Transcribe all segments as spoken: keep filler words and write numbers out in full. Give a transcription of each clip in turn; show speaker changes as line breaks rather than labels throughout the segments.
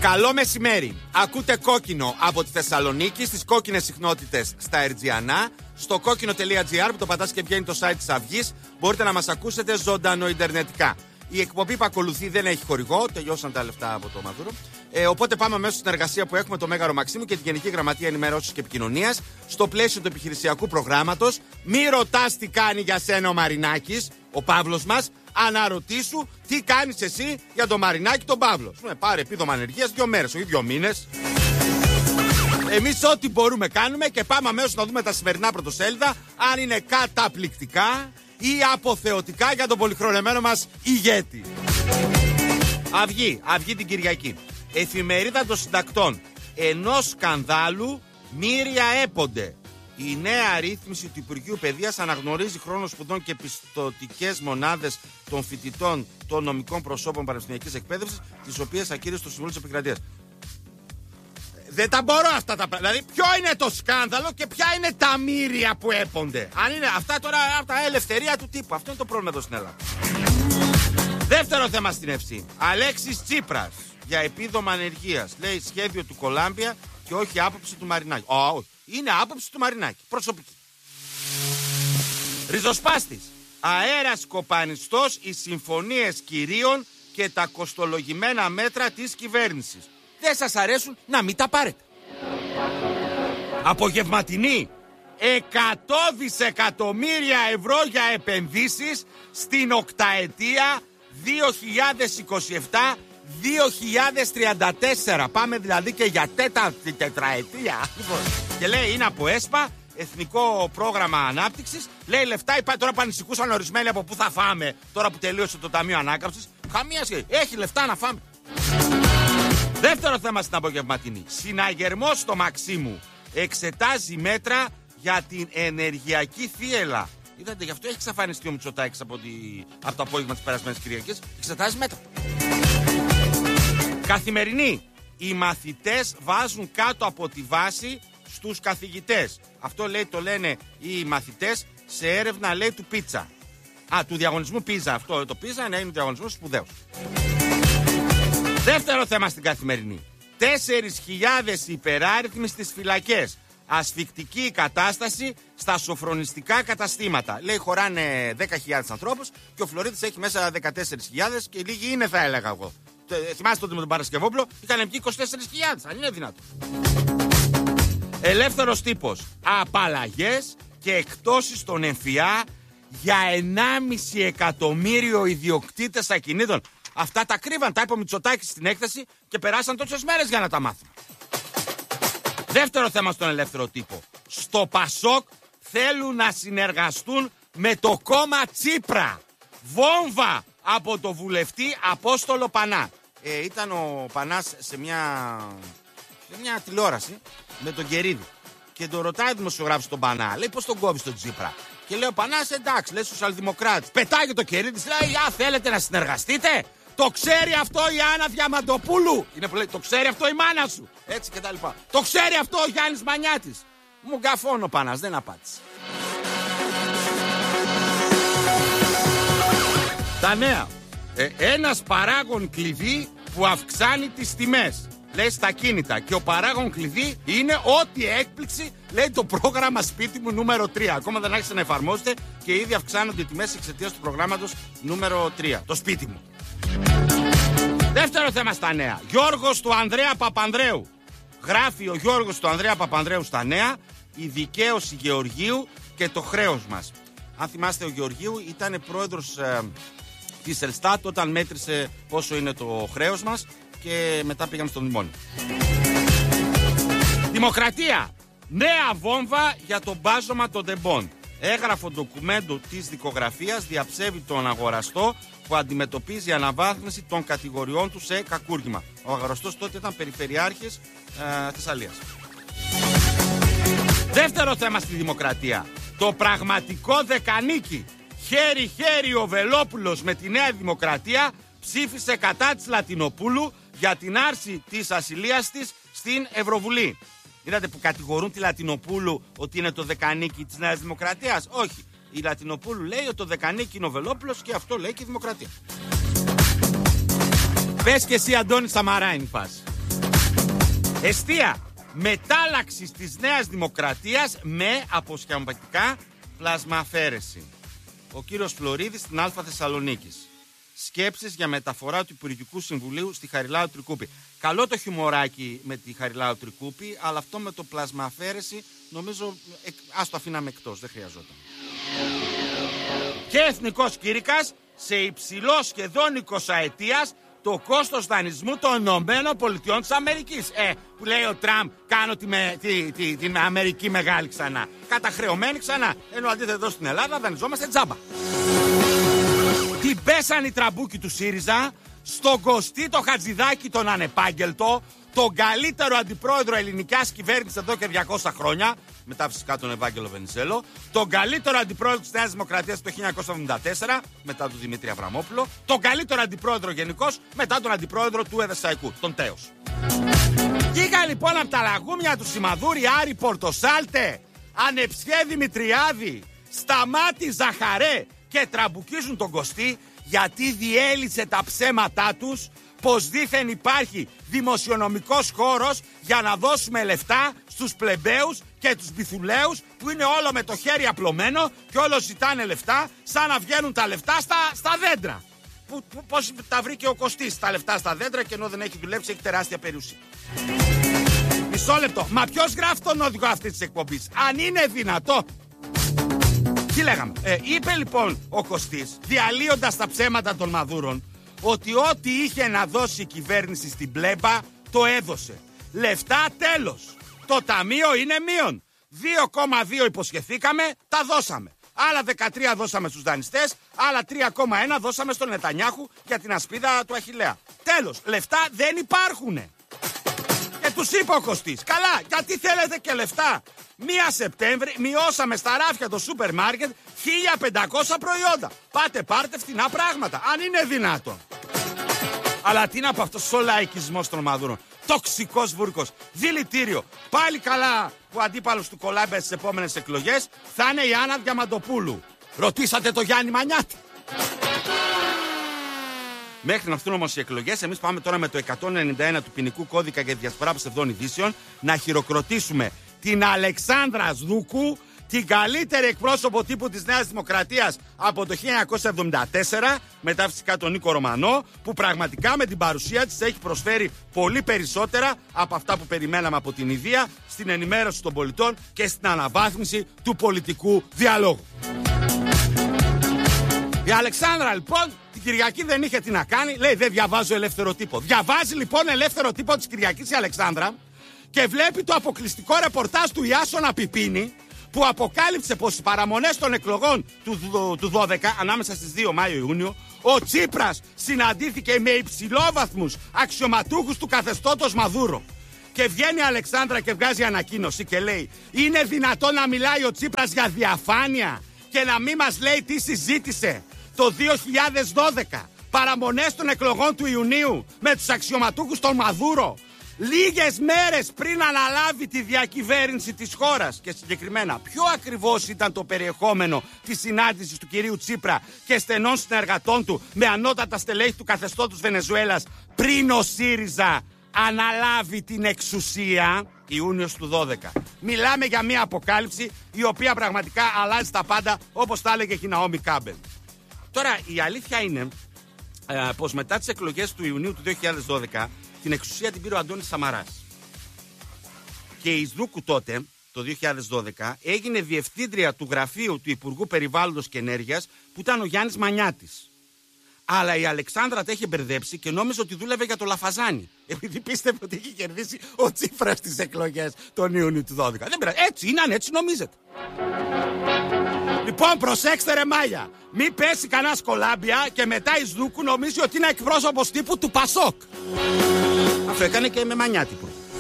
Καλό μεσημέρι. Ακούτε Κόκκινο από τη Θεσσαλονίκη στις κόκκινες συχνότητες στα Ερτζιανά. Στο κόκκινο.gr που το πατάς και βγαίνει το site της Αυγής, μπορείτε να μας ακούσετε ζωντανό ιντερνετικά. Η εκπομπή που ακολουθεί δεν έχει χορηγό, τελειώσαν τα λεφτά από το Μαδούρο. Ε, οπότε πάμε αμέσως στην εργασία που έχουμε το Μέγαρο Μαξίμου και τη Γενική Γραμματεία Ενημέρωσης και Επικοινωνίας στο πλαίσιο του επιχειρησιακού προγράμματος. Μη ρωτάς τι κάνει για σένα ο Μαρινάκης, ο Παύλος μας. Αναρωτήσου τι κάνεις εσύ για τον Μαρινάκη τον Παύλο. Σου πάρε επίδομα ανεργίας δύο μέρες, όχι δύο μήνες. Εμείς ό,τι μπορούμε κάνουμε και πάμε αμέσως να δούμε τα σημερινά πρωτοσέλιδα αν είναι καταπληκτικά ή αποθεωτικά για τον πολυχρονεμένο μας ηγέτη. Αυγή, Αυγή την Κυριακή. Εφημερίδα των συντακτών. Ενός σκανδάλου μύρια έπονται. Η νέα ρύθμιση του Υπουργείου Παιδείας αναγνωρίζει χρόνο σπουδών και πιστωτικές μονάδες των φοιτητών των νομικών προσώπων πανεπιστημιακής εκπαίδευσης, τις οποίες ακύρωσε το Συμβούλιο της Επικρατείας. Δεν τα μπορώ αυτά τα πράγματα. Δηλαδή, ποιο είναι το σκάνδαλο και ποια είναι τα μύρια που έπονται. Αν είναι αυτά τώρα από τα ελευθερία του τύπου. Αυτό είναι το πρόβλημα εδώ στην Ελλάδα. Δεύτερο θέμα στην Ευσύ. Αλέξης Τσίπρας για επίδομα ανεργίας. Λέει σχέδιο του Κολάμπια και όχι άποψη του Μαρινάκη. Ω, όχι. Είναι άποψη του Μαρινάκη. Προσωπική. Ριζοσπάστης. Αέρας κοπανιστός, οι συμφωνίες κυρίων και τα κοστολογημένα μέτρα της κυβέρνησης. Δεν σας αρέσουν, να μην τα πάρετε. Απογευματινή. εκατό δισεκατομμύρια ευρώ για επενδύσεις στην οκταετία δύο χιλιάδες είκοσι επτά με δύο χιλιάδες τριάντα τέσσερα. Πάμε δηλαδή και για τέταρτη τετραετία. Και λέει είναι από ΕΣΠΑ, Εθνικό Πρόγραμμα Ανάπτυξης. Λέει λεφτά υπάρχει. Τώρα που ανησυχούσαν ορισμένοι από πού θα φάμε, τώρα που τελείωσε το Ταμείο Ανάκαμψης. Καμία σχέση. Έχει λεφτά να φάμε. Δεύτερο θέμα στην απογευματινή. Συναγερμός στο Μαξίμου. Εξετάζει μέτρα για την ενεργειακή θύελλα. Είδατε, γι' αυτό έχει εξαφανιστεί ο Μητσοτάκης από, τη... από το απόγευμα της περασμένης Κυριακής. Εξετάζει μέτρα. Καθημερινή. Οι μαθητές βάζουν κάτω από τη βάση στους καθηγητές. Αυτό λέει, το λένε οι μαθητές σε έρευνα, λέει, του Πίτσα. Α, του διαγωνισμού Πίζα. Αυτό το Πίζα ναι, είναι ο διαγωνισμός σπουδαίος. Δεύτερο θέμα στην Καθημερινή. Τέσσερις χιλιάδες υπεράριθμοι στις φυλακές. Ασφικτική κατάσταση στα σοφρονιστικά καταστήματα. Λέει χωράνε δέκα χιλιάδες ανθρώπους και ο Φλωρίδης έχει μέσα δεκατέσσερις χιλιάδες και λίγοι είναι, θα έλεγα εγώ. Θυμάστε τότε με τον Παρασκευόπουλο είχαν βγει είκοσι τέσσερις χιλιάδες, αν είναι δυνατό. Ελεύθερος τύπος. Απαλλαγές και εκτόσεις στον ΕΜΦΙΑ για ενάμιση εκατομμύριο ιδιοκτήτες ακινήτων. Αυτά τα κρύβαν, τα είπε ο Μητσοτάκης στην έκθεση και περάσαν τόσες μέρες για να τα μάθουμε. Δεύτερο θέμα στον ελεύθερο τύπο. Στο Πασόκ θέλουν να συνεργαστούν με το κόμμα Τσίπρα. Βόμβα από το βουλευτή Απόστολο Πανά. Ε, ήταν ο Πανάς σε μια, σε μια τηλεόραση με τον Κερίδη. Και τον ρωτάει ο δημοσιογράφος τον Πανά. Λέει πώς τον κόβεις τον Τσίπρα. Και λέει ο Πανάς εντάξει, λέει σοσιαλδημοκράτης. Πετάγει το Κερίδη, λέει α, θέλετε να συνεργαστείτε. Το ξέρει αυτό η Άννα Διαμαντοπούλου. Είναι που λέει, το ξέρει αυτό η μάνα σου. Έτσι και τα λοιπά. Το ξέρει αυτό ο Γιάννης Μανιάτης. Μου γκαφώνει ο Πανάς, δεν απάντησε. Τα νέα. Ε, ένας παράγων κλειδί που αυξάνει τις τιμές. Λέει στα κίνητα. Και ο παράγων κλειδί είναι ό,τι έκπληξη, λέει το πρόγραμμα σπίτι μου νούμερο τρία. Ακόμα δεν άρχισε να εφαρμόζεται και ήδη αυξάνονται οι τιμές εξαιτίας του προγράμματος νούμερο τρία. Το σπίτι μου. Δεύτερο θέμα στα νέα. Γιώργος του Ανδρέα Παπανδρέου. Γράφει ο Γιώργος του Ανδρέα Παπανδρέου στα νέα η δικαίωση Γεωργίου και το χρέος μας. Αν θυμάστε, ο Γεωργίου ήταν πρόεδρος ε, της Ελστάτ όταν μέτρησε πόσο είναι το χρέος μας και μετά πήγαμε στο μνημόνιο. Δημοκρατία. Νέα βόμβα για το μπάζωμα των τεμπών. Έγραφο ντοκουμέντο της δικογραφίας διαψεύει τον αγοραστό που αντιμετωπίζει αναβάθμιση των κατηγοριών του σε κακούργημα. Ο αγοραστός τότε ήταν περιφερειάρχης ε, Θεσσαλίας. Δεύτερο θέμα στη Δημοκρατία. Το πραγματικό δεκανίκι. Χέρι-χέρι ο Βελόπουλος με τη Νέα Δημοκρατία ψήφισε κατά της Λατινοπούλου για την άρση της ασυλίας της στην Ευρωβουλή. Είδατε που κατηγορούν τη Λατινοπούλου ότι είναι το δεκανίκι της Νέας Δημοκρατίας. Όχι. Η Λατινοπούλου λέει ότι το δεκανίκι είναι ο Βελόπουλος και αυτό λέει και η Δημοκρατία. Πες και εσύ, Αντώνη, Σαμαρά είναι η φάση. Εστία. Μετάλλαξη της Νέας Δημοκρατίας με αποσχηματικά πλασμααφέρεση. Ο κύριος Φλωρίδης στην Α Θεσσαλονίκης. Σκέψεις για μεταφορά του Υπουργικού Συμβουλίου στη Χαριλάου Τρικούπη. Καλό το χιουμοράκι με τη Χαριλάου Τρικούπη, αλλά αυτό με το πλασμααφέρεση νομίζω εκ, ας το αφήναμε εκτός, δεν χρειαζόταν. Και εθνικός κήρυκας σε υψηλό σχεδόν εικοσαετίας το κόστος δανεισμού των Ηνωμένων Πολιτειών της Αμερικής. Ε, που λέει ο Τραμπ, κάνω τη, με, τη, τη, την Αμερική μεγάλη ξανά. Καταχρεωμένη ξανά. Ενώ αντίθετα εδώ στην Ελλάδα δανειζόμαστε τζάμπα. Την πέσαν οι τραμπούκοι του ΣΥΡΙΖΑ στον Κωστή το Χατζηδάκη τον ανεπάγγελτο, τον καλύτερο αντιπρόεδρο ελληνικής κυβέρνησης εδώ και διακόσια χρόνια, μετά φυσικά τον Ευάγγελο Βενιζέλο, τον καλύτερο αντιπρόεδρο της Νέας Δημοκρατίας το χίλια εννιακόσια εβδομήντα τέσσερα, μετά τον Δημήτρη Αβραμόπουλο, τον καλύτερο αντιπρόεδρο γενικώς, μετά τον αντιπρόεδρο του Εδεσσαϊκού, τον Τέος. Βγήκα λοιπόν από τα λαγούμια του Σιμαδούρη Άρη Πορτοσάλτε, Ανεψιέ Δημητριάδη, Σταμάτη Ζαχαρέ και τραμπουκίζουν τον Κωστή γιατί διέλυσε τα ψέματά τους πως δήθεν υπάρχει δημοσιονομικός χώρος για να δώσουμε λεφτά στους πλεμπαίους και τους μπιθουλαίους που είναι όλο με το χέρι απλωμένο και όλο ζητάνε λεφτά σαν να βγαίνουν τα λεφτά στα, στα δέντρα. Που, που, πώς τα βρήκε ο Κωστής τα λεφτά στα δέντρα και ενώ δεν έχει δουλέψει έχει τεράστια περιουσία. Μισό λεπτό. Μα ποιος γράφει τον οδηγό αυτής της εκπομπής? Αν είναι δυνατό. Τι λέγαμε. Ε, είπε λοιπόν ο Κωστής, διαλύοντας τα ψέματα των Μαδούρων, ότι ό,τι είχε να δώσει η κυβέρνηση στην πλέμπα το έδωσε. Λεφτά τέλος. Το ταμείο είναι μείον. δύο κόμμα δύο υποσχεθήκαμε, τα δώσαμε. Άλλα δεκατρία δώσαμε στους δανειστές, άλλα τρία κόμμα ένα δώσαμε στον Νετανιάχου για την ασπίδα του Αχιλλέα. Τέλος, λεφτά δεν υπάρχουνε. Και τους είπε ο Κωστής, καλά, γιατί θέλετε και λεφτά? Μία Σεπτέμβρη μειώσαμε στα ράφια το σούπερ μάρκετ χίλια πεντακόσια προϊόντα. Πάτε πάρτε φτηνά πράγματα, αν είναι δυνατόν. Αλλά τι να πω αυτός ο λαϊκισμός των Μαδούρων. Τοξικός βούρκος, δηλητήριο. Πάλι καλά που ο αντίπαλος του Κολάμπια στις επόμενες εκλογές θα είναι η Άννα Διαμαντοπούλου. Ρωτήσατε το Γιάννη Μανιάτη? Μέχρι να έρθουν όμως οι εκλογές, εμείς πάμε τώρα με το εκατόν ενενήντα ένα του ποινικού κώδικα για διασπορά ψευδών ειδήσεων να χειροκροτήσουμε την Αλεξάνδρα Σδούκου, την καλύτερη εκπρόσωπο τύπου της Νέας Δημοκρατίας από το χίλια εννιακόσια εβδομήντα τέσσερα, μετά φυσικά τον Νίκο Ρωμανό, που πραγματικά με την παρουσία της έχει προσφέρει πολύ περισσότερα από αυτά που περιμέναμε από την ιδέα στην ενημέρωση των πολιτών και στην αναβάθμιση του πολιτικού διαλόγου. Η Αλεξάνδρα λοιπόν την Κυριακή δεν είχε τι να κάνει, λέει δεν διαβάζω ελεύθερο τύπο. Διαβάζει λοιπόν ελεύθερο τύπο της Κυριακής η Αλεξάνδρα και βλέπει το αποκλειστικό ρεπορτάζ του Ιάσονα Πιπίνη που αποκάλυψε πως οι παραμονές των εκλογών του, του, του δώδεκα, ανάμεσα στις δύο Μάιο-Ιούνιο, ο Τσίπρας συναντήθηκε με υψηλόβαθμους αξιωματούχους του καθεστώτος Μαδούρο. Και βγαίνει η Αλεξάνδρα και βγάζει ανακοίνωση και λέει είναι δυνατόν να μιλάει ο Τσίπρας για διαφάνεια και να μην μας λέει τι συζήτησε το δύο χιλιάδες δώδεκα, παραμονές των εκλογών του Ιουνίου με τους αξιωματούχους των Μαδούρο, λίγες μέρες πριν αναλάβει τη διακυβέρνηση της χώρας. Και συγκεκριμένα, ποιο ακριβώς ήταν το περιεχόμενο της συνάντησης του κυρίου Τσίπρα και στενών συνεργατών του με ανώτατα στελέχη του καθεστώτος Βενεζουέλας πριν ο ΣΥΡΙΖΑ αναλάβει την εξουσία, Ιούνιος του δώδεκα. Μιλάμε για μια αποκάλυψη η οποία πραγματικά αλλάζει τα πάντα, όπως τα έλεγε η Ναόμι Κάμπελ. Τώρα η αλήθεια είναι ε, πως μετά τις εκλογές του Ιουνίου του δύο χιλιάδες δώδεκα την εξουσία την πήρε ο Αντώνης Σαμαράς. Και η Σδούκου τότε, το δύο χιλιάδες δώδεκα, έγινε διευθύντρια του γραφείου του Υπουργού Περιβάλλοντος και Ενέργειας που ήταν ο Γιάννης Μανιάτης. Αλλά η Αλεξάνδρα τα είχε μπερδέψει και νόμιζε ότι δούλευε για το Λαφαζάνι. Επειδή πίστευε ότι είχε κερδίσει ο Τσίπρας στις εκλογές τον Ιούνιο του δώδεκα. Δεν πειράζει. Έτσι είναι, αν έτσι νομίζετε. Λοιπόν, προσέξτε ρε Μάγια. Μην πέσει κανένα Κολάμπια και μετά η Σδούκου νομίζει ότι είναι εκπρόσωπος τύπου του Πασόκ. Αυτό έκανε και με Μανιάτη.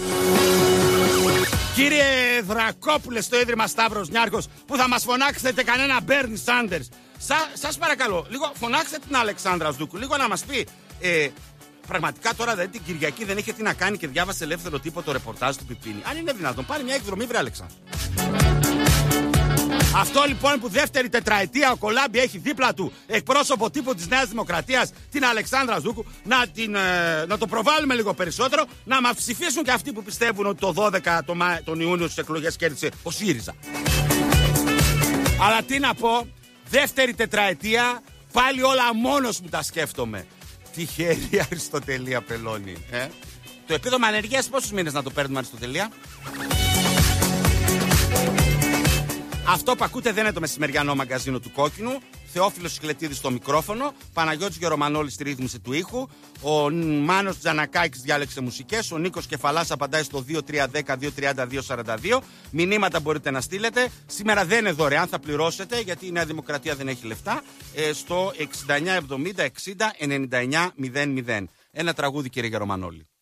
Κύριε Δρακόπουλε στο Ίδρυμα Σταύρος Νιάρχος, που θα μας φωνάξετε κανένα Μπέρνι Σάντερς, Σα, σας παρακαλώ, λίγο φωνάξτε την Αλεξάνδρα Σδούκου, λίγο να μας πει ε, πραγματικά τώρα δηλαδή την Κυριακή δεν είχε τι να κάνει και διάβασε ελεύθερο τύπο το ρεπορτάζ του Πιπίνη. Αν είναι δυνατόν, πάρει μια εκδρομή βρε Αλεξάνδρα. Αυτό λοιπόν που δεύτερη τετραετία ο Κολάμπη έχει δίπλα του εκπρόσωπο τύπου της Νέας Δημοκρατίας, την Αλεξάνδρα Ζούκου, να, την, ε, να το προβάλλουμε λίγο περισσότερο, να μας ψηφίσουν και αυτοί που πιστεύουν ότι το δώδεκα τον, τον Ιούνιο στις εκλογές κέρδισε ο ΣΥΡΙΖΑ. Αλλά τι να πω, δεύτερη τετραετία, πάλι όλα μόνος μου τα σκέφτομαι. Τυχερή Αριστοτελία Πελώνη. Ε? Το επίδομα ανεργίας πόσους μήνες να το παίρνουμε, Αριστοτελία? Αυτό που ακούτε δεν είναι το μεσημεριανό μαγκαζίνο του Κόκκινου. Θεόφιλος Σικλετίδης στο μικρόφωνο. Παναγιώτης Γερομανόλης στη ρύθμιση του ήχου. Ο Μάνος Τζανακάκης διάλεξε μουσικές. Ο Νίκος Κεφαλάς απαντάει στο δύο τρία ένα μηδέν δύο τριάντα δύο σαράντα δύο. Μηνύματα μπορείτε να στείλετε. Σήμερα δεν είναι δωρεάν, θα πληρώσετε γιατί η Νέα Δημοκρατία δεν έχει λεφτά. Ε, στο εξήντα εννιά εβδομήντα εξήντα ενενήντα εννιά μηδέν μηδέν. Ένα τραγούδι, κύριε Γερομανόλη.